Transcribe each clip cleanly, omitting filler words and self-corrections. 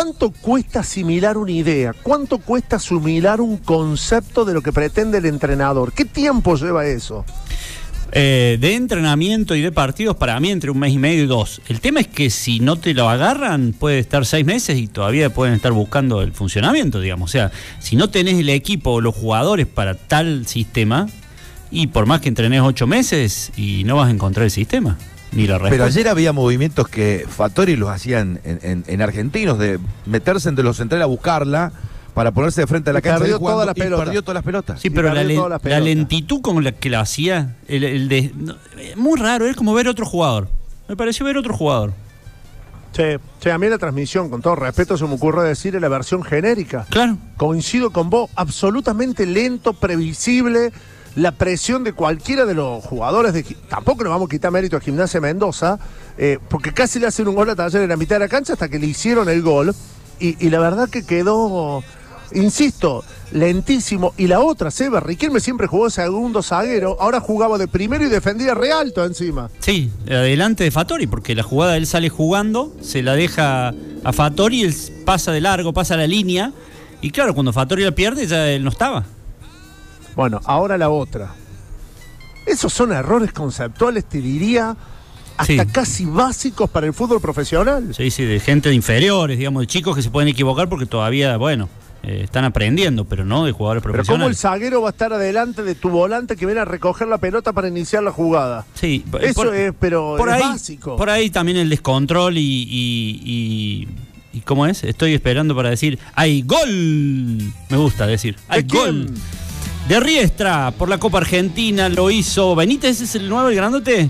¿cuánto cuesta asimilar una idea? ¿Cuánto cuesta asimilar un concepto de lo que pretende el entrenador? ¿Qué tiempo lleva eso? De entrenamiento y de partidos, para mí entre 1 mes y medio y 2. El tema es que si no te lo agarran, puede estar 6 meses y todavía pueden estar buscando el funcionamiento, digamos. O sea, si no tenés el equipo o los jugadores para tal sistema, y por más que entrenes 8 meses, y no vas a encontrar el sistema, ni la respuesta. Pero ayer había movimientos que Fattori los hacían en argentinos, de meterse entre los centrales a buscarla, para ponerse de frente a la cancha perdió todas las pelotas. Perdió todas las pelotas. Sí, pero la lentitud con la que la hacía, muy raro, es como ver otro jugador. Me pareció ver otro jugador. Che, a mí la transmisión, con todo respeto, se me ocurre decir, es la versión genérica. Claro. Coincido con vos, absolutamente lento, previsible, la presión de cualquiera de los jugadores. Tampoco le vamos a quitar mérito a Gimnasia Mendoza, porque casi le hacen un gol a Talleres en la mitad de la cancha hasta que le hicieron el gol. Y la verdad que quedó... Insisto, lentísimo. Y la otra, Seba, Riquelme siempre jugó segundo zaguero, ahora jugaba de primero y defendía re alto encima. Sí, adelante de Fattori, porque la jugada él sale jugando, se la deja a Fattori, él pasa de largo, pasa la línea, y claro, cuando Fattori la pierde ya él no estaba. Bueno, ahora la otra. Esos son errores conceptuales, te diría, hasta casi básicos para el fútbol profesional. Sí, de gente de inferiores, digamos, de chicos que se pueden equivocar porque todavía, bueno... están aprendiendo, pero no de jugadores profesionales. Pero ¿cómo el zaguero va a estar adelante de tu volante que viene a recoger la pelota para iniciar la jugada? Sí, eso es ahí, básico. Por ahí también el descontrol y ¿cómo es? Estoy esperando para decir ¡hay gol! Me gusta decir ¡hay gol! De Riestra, por la Copa Argentina, lo hizo Benítez, ¿es el nuevo, el grandote?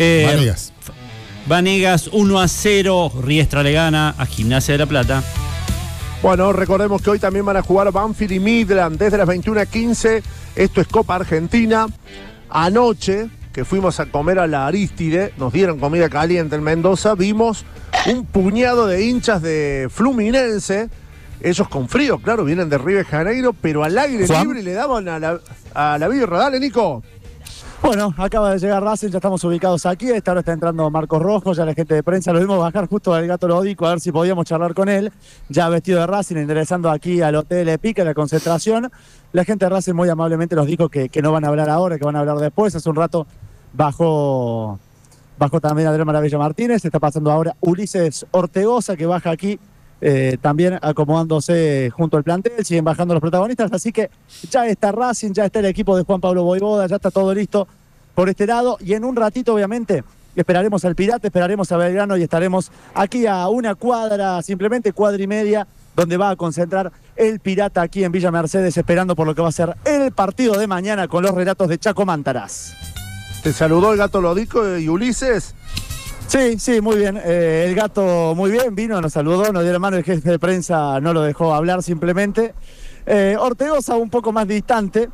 Vanegas 1-0, Riestra le gana a Gimnasia de La Plata. Bueno, recordemos que hoy también van a jugar Banfield y Midland desde las 21:15. Esto es Copa Argentina. Anoche, que fuimos a comer a la Arístide, nos dieron comida caliente en Mendoza, vimos un puñado de hinchas de Fluminense, ellos con frío, claro, vienen de Río de Janeiro, pero al aire libre le daban a la birra. Dale, Nico. Bueno, acaba de llegar Racing, ya estamos ubicados aquí. Esta hora está entrando Marcos Rojo, ya la gente de prensa lo vimos bajar justo al Gato Lodico a ver si podíamos charlar con él. Ya vestido de Racing, ingresando aquí al Hotel Epica, la concentración. La gente de Racing muy amablemente nos dijo que no van a hablar ahora, que van a hablar después. Hace un rato bajó también Adrián Maravilla Martínez. Está pasando ahora Ulises Ortegoza, que baja aquí. También acomodándose junto al plantel, siguen bajando los protagonistas, así que ya está Racing, ya está el equipo de Juan Pablo Voivoda, ya está todo listo por este lado, y en un ratito obviamente esperaremos al Pirata, esperaremos a Belgrano y estaremos aquí a una cuadra, simplemente cuadra y media, donde va a concentrar el Pirata aquí en Villa Mercedes, esperando por lo que va a ser el partido de mañana con los relatos de Chaco Mántaras. ¿Te saludó el Gato Lodico y Ulises? Sí, muy bien. El Gato muy bien, vino, nos saludó, nos dio la mano, el jefe de prensa no lo dejó hablar simplemente. Ortegoza un poco más distante.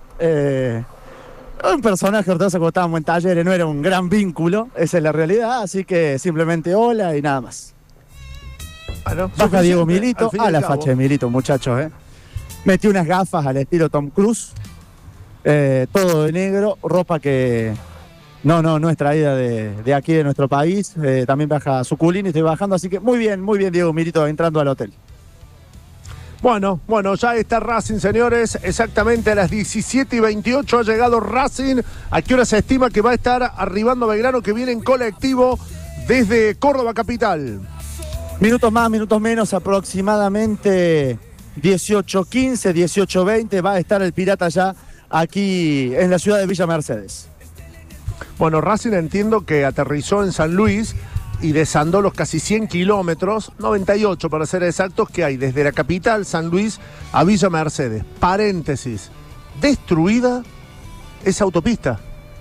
Un personaje, Ortegoza, cuando estábamos en Talleres, no era un gran vínculo, esa es la realidad, así que simplemente hola y nada más. Bueno, baja Diego Milito, a la facha de Milito, muchachos. Metió unas gafas al estilo Tom Cruise, todo de negro, ropa que... No es traída de aquí, de nuestro país. También baja Suculini, estoy bajando, así que muy bien, Diego Milito, entrando al hotel. Bueno, ya está Racing, señores. Exactamente a las 17:28 ha llegado Racing. ¿A qué hora se estima que va a estar arribando Belgrano, que viene en colectivo desde Córdoba capital? Minutos más, minutos menos, aproximadamente 18:15, 18:20. Va a estar el Pirata ya aquí en la ciudad de Villa Mercedes. Bueno, Racing entiendo que aterrizó en San Luis y desandó los casi 100 kilómetros, 98 para ser exactos, que hay desde la capital, San Luis, a Villa Mercedes. Paréntesis, destruida esa autopista.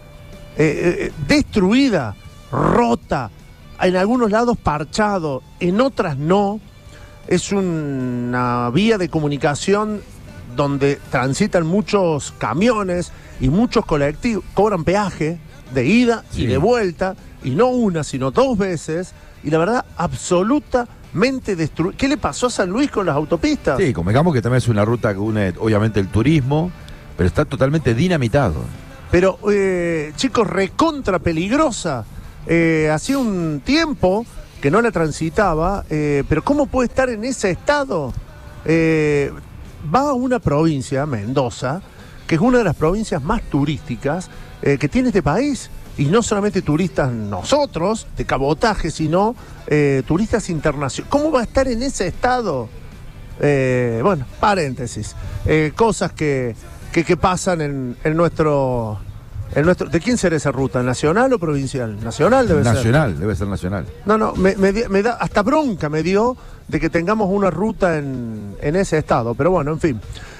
Destruida, rota, en algunos lados parchado, en otras no. Es una vía de comunicación donde transitan muchos camiones y muchos colectivos, cobran peaje de ida y de vuelta, y no una, sino 2 veces, y la verdad, absolutamente destruida. ¿Qué le pasó a San Luis con las autopistas? Sí, convengamos que también es una ruta que une, obviamente, el turismo, pero está totalmente dinamitado. Pero, chicos, recontra peligrosa. Hacía un tiempo que no la transitaba, pero ¿cómo puede estar en ese estado? Va a una provincia, Mendoza, que es una de las provincias más turísticas que tiene este país. Y no solamente turistas nosotros, de cabotaje, sino turistas internacionales. ¿Cómo va a estar en ese estado? Bueno, paréntesis. Cosas que pasan en nuestro... ¿De quién será esa ruta? ¿Nacional o provincial? Nacional debe ser. Nacional, debe ser nacional. No, me da hasta bronca me dio de que tengamos una ruta en ese estado. Pero bueno, en fin.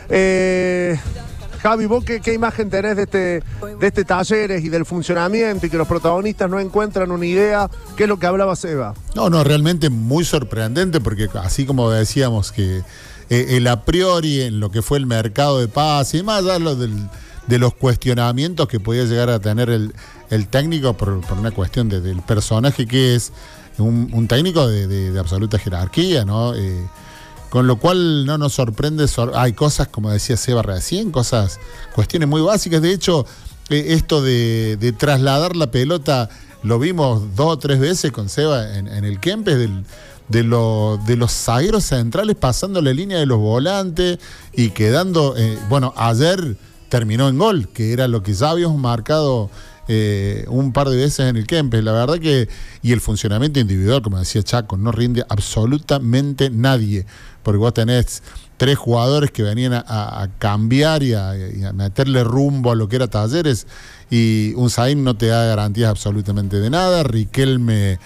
Javi, ¿vos qué imagen tenés de este Talleres y del funcionamiento y que los protagonistas no encuentran una idea? ¿Qué es lo que hablaba Seba? No, realmente muy sorprendente porque así como decíamos que el a priori en lo que fue el mercado de paz y más allá de los cuestionamientos que podía llegar a tener el técnico por una cuestión del personaje que es un técnico de absoluta jerarquía, ¿no? Con lo cual no nos sorprende, hay cosas, como decía Seba recién, cuestiones muy básicas. De hecho, esto de trasladar la pelota, lo vimos 2 o 3 veces con Seba en el Kempes, de los zagueros centrales pasando la línea de los volantes y quedando, ayer terminó en gol, que era lo que ya habíamos marcado un par de veces en el Kempes. La verdad que, y el funcionamiento individual, como decía Chaco, no rinde absolutamente nadie, porque vos tenés 3 jugadores que venían a cambiar y a meterle rumbo a lo que era Talleres, y un Zain no te da garantías absolutamente de nada. Riquelme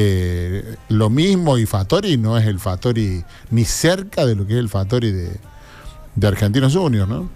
lo mismo, y Fattori no es el Fattori ni cerca de lo que es el Fattori de Argentinos Juniors, ¿no?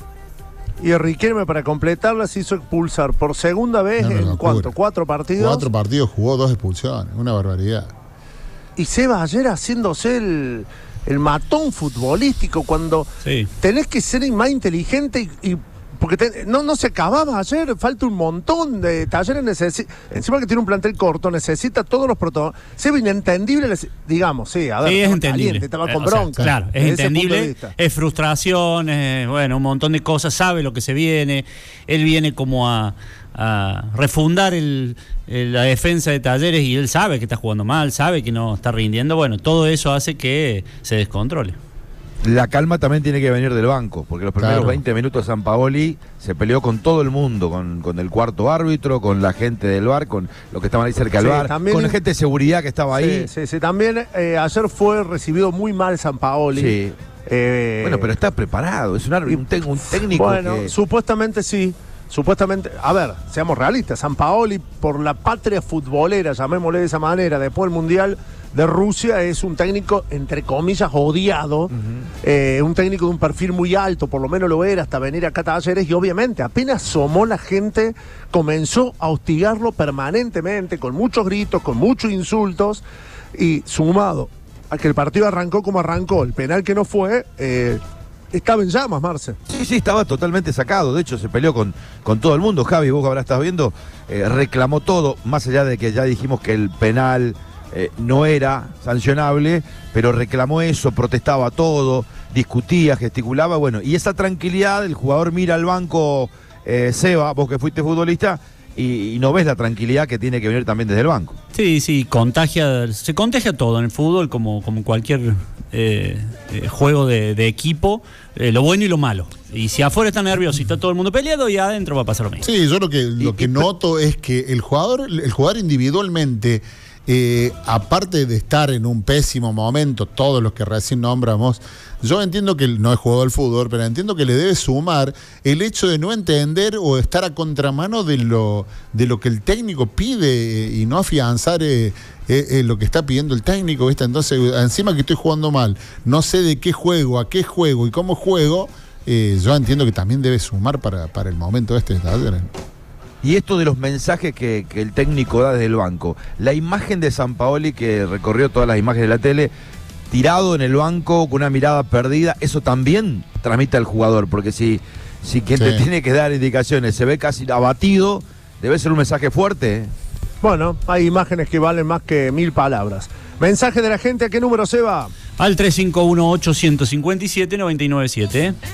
Y Riquelme, para completarla, se hizo expulsar por segunda vez en ¿cuánto? 4 partidos. 4 partidos, jugó 2 expulsiones, una barbaridad. Y Seba ayer haciéndose el matón futbolístico cuando tenés que ser más inteligente y porque no se acababa ayer, falta un montón de Talleres, encima que tiene un plantel corto, necesita todos los protocolos. Seba, inentendible, digamos, sí, a ver, sí, es entendible. Caliente, estaba con bronca. Claro, es entendible, es frustración, un montón de cosas, sabe lo que se viene, él viene como a refundar la defensa de Talleres y él sabe que está jugando mal, sabe que no está rindiendo, todo eso hace que se descontrole. La calma también tiene que venir del banco, porque los primeros 20 minutos Sampaoli se peleó con todo el mundo, con el cuarto árbitro, con la gente del VAR, con los que estaban ahí cerca del VAR, con la gente de seguridad que estaba ahí. Sí, también ayer fue recibido muy mal Sampaoli. Sí. Pero está preparado, es un técnico. Bueno, supuestamente sí. Supuestamente, a ver, seamos realistas, Sampaoli, por la patria futbolera, llamémosle de esa manera, después del Mundial de Rusia, es un técnico, entre comillas, odiado, un técnico de un perfil muy alto, por lo menos lo era hasta venir acá a Talleres, y obviamente apenas asomó la gente, comenzó a hostigarlo permanentemente, con muchos gritos, con muchos insultos, y sumado a que el partido arrancó como arrancó, el penal que no fue... estaba en llamas, Marce. Sí, estaba totalmente sacado. De hecho, se peleó con todo el mundo. Javi, vos que ahora estás viendo, reclamó todo, más allá de que ya dijimos que el penal no era sancionable, pero reclamó eso, protestaba todo, discutía, gesticulaba, y esa tranquilidad, el jugador mira al banco, Seba, vos que fuiste futbolista, y no ves la tranquilidad que tiene que venir también desde el banco. Sí, se contagia todo en el fútbol, como cualquier juego de equipo, lo bueno y lo malo. Y si afuera está nervioso y está todo el mundo peleado, y adentro va a pasar lo mismo. Sí, yo lo que noto es que el jugador individualmente, aparte de estar en un pésimo momento, todos los que recién nombramos, yo entiendo que no he jugado al fútbol, pero entiendo que le debe sumar el hecho de no entender o estar a contramano de lo que el técnico pide y no afianzar lo que está pidiendo el técnico, ¿viste? Entonces, encima que estoy jugando mal, no sé de qué juego, a qué juego y cómo juego, yo entiendo que también debe sumar para el momento de Talleres. Y esto de los mensajes que el técnico da desde el banco, la imagen de Sampaoli que recorrió todas las imágenes de la tele, tirado en el banco con una mirada perdida, eso también transmite al jugador, porque si quien te tiene que dar indicaciones se ve casi abatido, debe ser un mensaje fuerte. Bueno, hay imágenes que valen más que 1000 palabras. Mensaje de la gente, ¿a qué número se va? Al 351-857-997.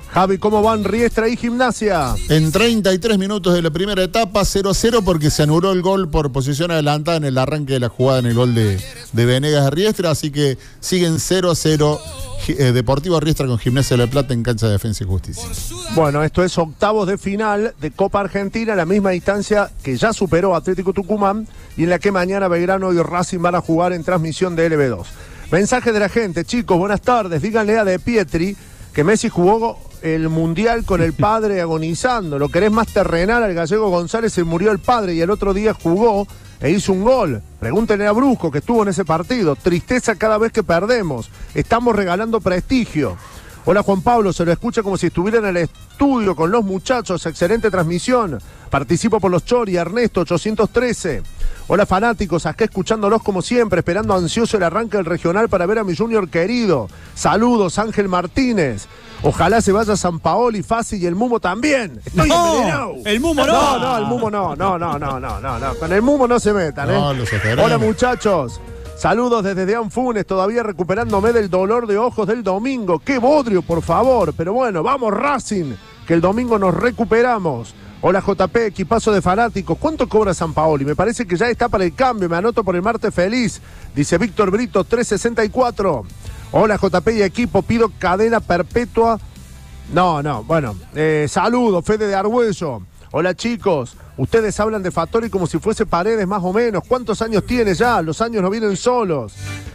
Javi, ¿cómo van Riestra y Gimnasia? En 33 minutos de la primera etapa, 0-0 porque se anuló el gol por posición adelantada en el arranque de la jugada en el gol de Venegas de Riestra, así que siguen 0-0 Deportivo Riestra con Gimnasia de La Plata en cancha de Defensa y Justicia. Bueno, esto es octavos de final de Copa Argentina, la misma distancia que ya superó Atlético Tucumán y en la que mañana Belgrano y Racing van a jugar en transmisión de LB2. Mensaje de la gente, chicos, buenas tardes, díganle a De Pietri que Messi jugó el Mundial con el padre agonizando. Lo querés más terrenal, al gallego González se murió el padre y el otro día jugó e hizo un gol. Pregúntenle a Brusco que estuvo en ese partido. Tristeza cada vez que perdemos. Estamos regalando prestigio. Hola Juan Pablo, se lo escucha como si estuviera en el estudio con los muchachos. Excelente transmisión. Participo por los Chori, Ernesto 813. Hola fanáticos, acá escuchándolos como siempre, esperando ansioso el arranque del regional para ver a mi Junior querido. Saludos, Ángel Martínez. Ojalá se vaya San Paoli, Fasi y el Mumo también. Estoy envenenado. El Mumo no. No, el Mumo no. Con el Mumo no se metan, No, los esperemos. Hola muchachos. Saludos desde Deán Funes, todavía recuperándome del dolor de ojos del domingo. ¡Qué bodrio, por favor! Pero bueno, vamos Racing, que el domingo nos recuperamos. Hola JP, equipazo de fanáticos. ¿Cuánto cobra San Paoli? Me parece que ya está para el cambio. Me anoto por el martes feliz. Dice Víctor Brito 364. Hola JP y equipo, pido cadena perpetua. Bueno. Saludos, Fede de Argüello. Hola chicos, ustedes hablan de Fattori como si fuese Paredes más o menos. ¿Cuántos años tiene ya? Los años no vienen solos.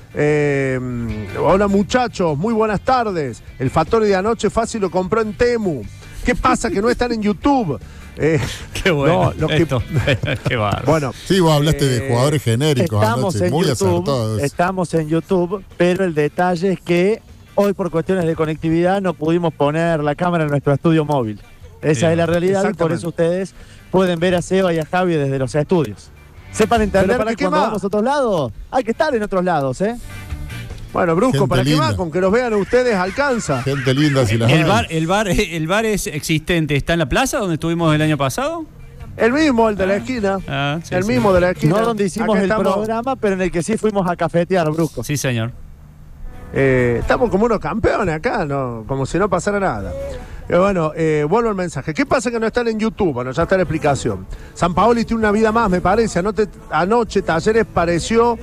Hola muchachos, muy buenas tardes. El Fattori de anoche fácil lo compró en Temu. ¿Qué pasa que no están en YouTube? Qué bueno. Qué bárbaro. Bueno, Sí, vos hablaste de jugadores genéricos anoche, muy acertados. Estamos en YouTube, pero el detalle es que hoy por cuestiones de conectividad no pudimos poner la cámara en nuestro estudio móvil. Esa es la realidad y por eso ustedes pueden ver a Seba y a Javi desde los estudios. Sepan entender ¿para que qué cuando más? vamos a otros lados, hay que estar en otros lados, ¿eh? Bueno, Brusco, Gente ¿para qué linda. más? Con que los vean ustedes alcanza. Gente linda, si las El bar es existente. ¿Está en la plaza donde estuvimos el año pasado? El mismo, el de la esquina. Sí, el sí. mismo de la esquina. No donde hicimos Acá el estamos. programa, pero en el que sí fuimos a cafetear, Brusco. Sí, señor. Estamos como unos campeones acá, ¿no? Como si no pasara nada. Vuelvo al mensaje. ¿Qué pasa que no están en YouTube? Bueno, ya está la explicación. San Paoli tiene una vida más, me parece. Anoche Talleres pareció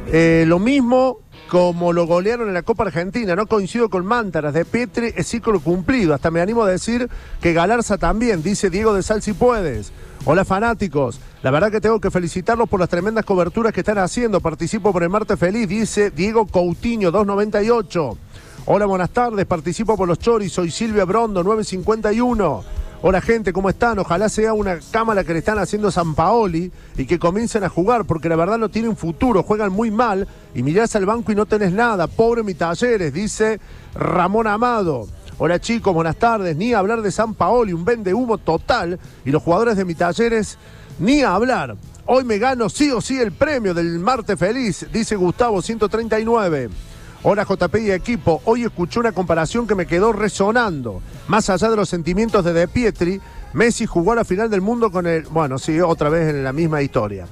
lo mismo como lo golearon en la Copa Argentina. No coincido con Mántaras. De Pietri es ciclo cumplido. Hasta me animo a decir que Galarza también, dice Diego de Sal si puedes. Hola fanáticos, la verdad que tengo que felicitarlos por las tremendas coberturas que están haciendo. Participo por el martes feliz, dice Diego Coutinho 298. Hola, buenas tardes, participo por los Choris, soy Silvia Brondo 951. Hola gente, ¿cómo están? Ojalá sea una cámara que le están haciendo a San Paoli y que comiencen a jugar, porque la verdad no tienen futuro, juegan muy mal y mirás al banco y no tenés nada. Pobre mi Talleres, dice Ramón Amado. Hola chicos, buenas tardes. Ni hablar de San Paoli, un vende humo total. Y los jugadores de mi Talleres, ni hablar. Hoy me gano sí o sí el premio del martes feliz, dice Gustavo 139. Hola JP y equipo, hoy escuché una comparación que me quedó resonando. Más allá de los sentimientos de Pietri, Messi jugó a la final del mundo con el... Bueno, sí, otra vez en la misma historia.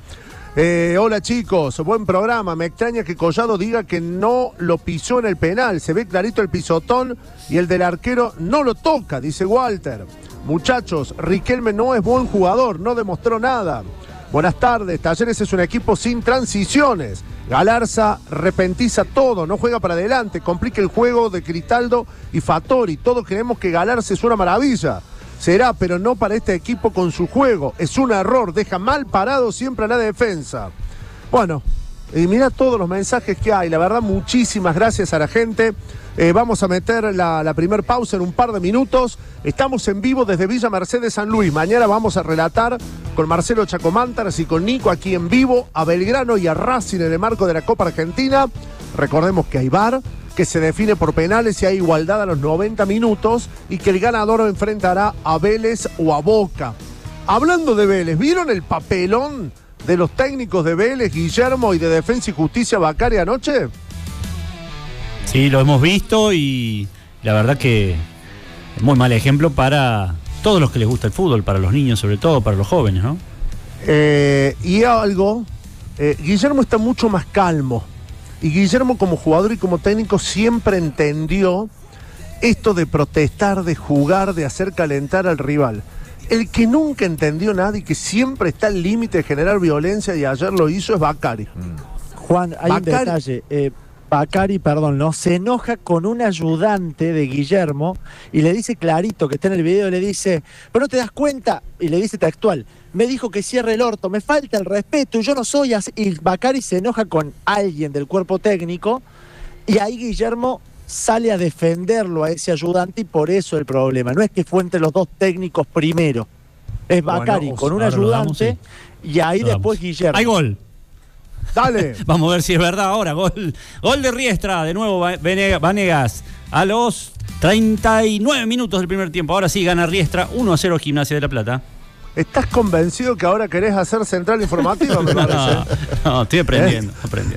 Hola chicos, buen programa. Me extraña que Collado diga que no lo pisó en el penal. Se ve clarito el pisotón y el del arquero no lo toca, dice Walter. Muchachos, Riquelme no es buen jugador, no demostró nada. Buenas tardes, Talleres es un equipo sin transiciones. Galarza repentiza todo, no juega para adelante, complica el juego de Cristaldo y Fattori. Todos creemos que Galarza es una maravilla. Será, pero no para este equipo con su juego. Es un error, deja mal parado siempre a la defensa. Bueno, y mirá todos los mensajes que hay. La verdad, muchísimas gracias a la gente. Vamos a meter la primer pausa en un par de minutos. Estamos en vivo desde Villa Mercedes San Luis. Mañana vamos a relatar con Marcelo Chacomántaras y con Nico aquí en vivo a Belgrano y a Racing en el marco de la Copa Argentina. Recordemos que hay VAR, que se define por penales y hay igualdad a los 90 minutos y que el ganador enfrentará a Vélez o a Boca. Hablando de Vélez, ¿vieron el papelón de los técnicos de Vélez, Guillermo, y de Defensa y Justicia, Bacari, anoche? Sí, lo hemos visto y la verdad que es muy mal ejemplo para todos los que les gusta el fútbol, para los niños sobre todo, para los jóvenes, ¿no? Y algo, Guillermo está mucho más calmo. Y Guillermo como jugador y como técnico siempre entendió esto de protestar, de jugar, de hacer calentar al rival. El que nunca entendió nada y que siempre está al límite de generar violencia, y ayer lo hizo, es Bacari. Juan, hay un detalle. Bacari, ¿no? Se enoja con un ayudante de Guillermo y le dice clarito, que está en el video, le dice, pero no te das cuenta, y le dice textual, me dijo que cierre el orto, me falta el respeto y yo no soy así. Y Bacari se enoja con alguien del cuerpo técnico y ahí Guillermo sale a defenderlo a ese ayudante, y por eso el problema. No es que fue entre los dos técnicos primero, es Bacari con un ayudante, y ahí después Guillermo. Hay gol. Dale. Vamos a ver si es verdad ahora. Gol de Riestra, de nuevo Vanegas, a los 39 minutos del primer tiempo. Ahora sí gana Riestra, 1-0 Gimnasia de La Plata. ¿Estás convencido que ahora querés hacer central informativa, me parece? No, estoy aprendiendo.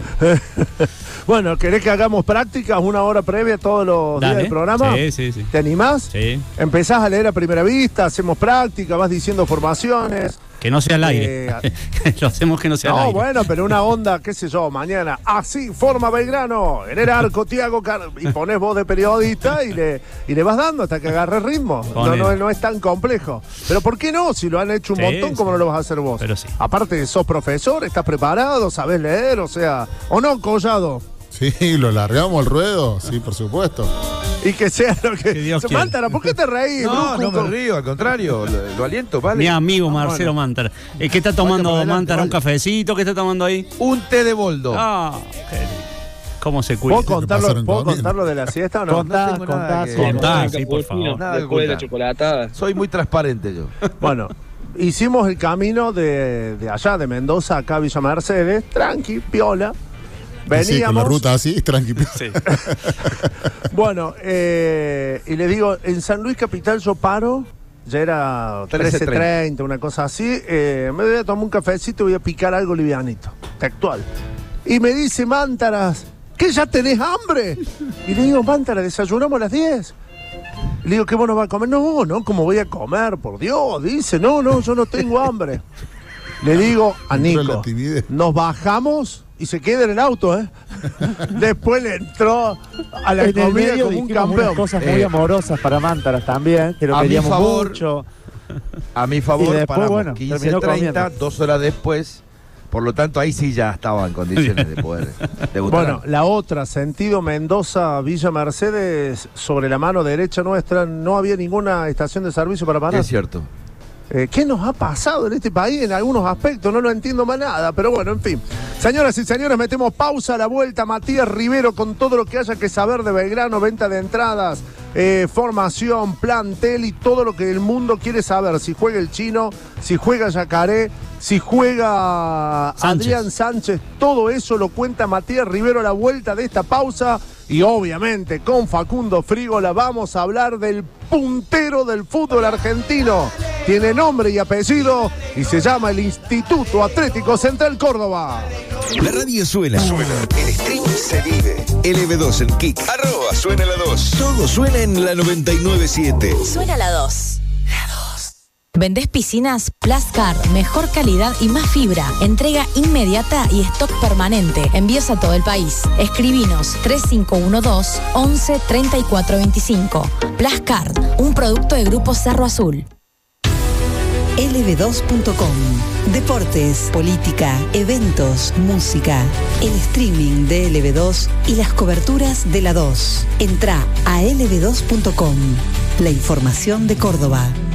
Bueno, ¿querés que hagamos prácticas una hora previa todos los días del programa? Sí. ¿Te animás? Sí. Empezás a leer a primera vista, hacemos práctica, vas diciendo formaciones. Que no sea al aire. Lo hacemos que no sea al aire. No, bueno, pero una onda, qué sé yo, mañana. Así forma Belgrano, en el arco, Tiago y ponés voz de periodista y le vas dando hasta que agarre ritmo. No es tan complejo. Pero ¿por qué no? Si lo han hecho un montón, ¿cómo no lo vas a hacer vos? Pero sí. Aparte, sos profesor, estás preparado, sabés leer, o sea, ¿o no, Collado? Sí, lo largamos al ruedo, sí, por supuesto. Y que sea lo que Dios Mántara, ¿por qué te reís? No me río, al contrario, lo aliento, ¿vale? Mi amigo Marcelo Mántara. ¿Qué está tomando Mántara? ¿Un cafecito? ¿Qué está tomando ahí? Un té de boldo. ¿Cómo se cuida? ¿Puedo contar lo de la siesta o no? Contá, sí, por favor. Después de la chocolatada. Soy muy transparente yo. Bueno, hicimos el camino de allá, de Mendoza, acá a Villa Mercedes, tranqui, piola. Veníamos. Sí, con la ruta así, tranquilo. Sí. Bueno, y le digo, en San Luis Capital yo paro, ya era 13:30, una cosa así, me voy a tomar un cafecito y voy a picar algo livianito, textual. Y me dice Mántaras, ¿qué, ya tenés hambre? Y le digo, Mántaras, desayunamos a las 10. Le digo, ¿qué vos no vas a comer? No, ¿cómo voy a comer? Por Dios, dice, no, yo no tengo hambre. Le digo a Nico, nos bajamos y se queda en el auto, Después le entró a la comida como un campeón. Cosas muy amorosas para Mántaras también, que lo queríamos mucho. A mi favor, después, paramos 15:30, 2 horas después. Por lo tanto, ahí sí ya estaba en condiciones de poder debutar. Bueno, la otra, sentido Mendoza, Villa Mercedes, sobre la mano derecha nuestra, no había ninguna estación de servicio para parar. Es cierto. ¿Qué nos ha pasado en este país en algunos aspectos? No lo entiendo más nada, pero bueno, en fin. Señoras y señores, metemos pausa a la vuelta. Matías Rivero con todo lo que haya que saber de Belgrano, venta de entradas, formación, plantel y todo lo que el mundo quiere saber. Si juega el Chino, si juega Yacaré, si juega Adrián Sánchez, todo eso lo cuenta Matías Rivero a la vuelta de esta pausa. Y obviamente con Facundo Frígola vamos a hablar del puntero del fútbol argentino. Tiene nombre y apellido y se llama el Instituto Atlético Central Córdoba. La radio suena. El stream se vive. LB2 en Kik. @suena la 2. Todo suena en la 99.7. Suena la 2. ¿Vendés piscinas? Plascar, mejor calidad y más fibra. Entrega inmediata y stock permanente. Envíos a todo el país. Escribinos 3512 11 34 25. Plascar, un producto de Grupo Cerro Azul. lb2.com. Deportes, política, eventos, música, el streaming de LB2 y las coberturas de la 2. Entrá a lb2.com. La información de Córdoba.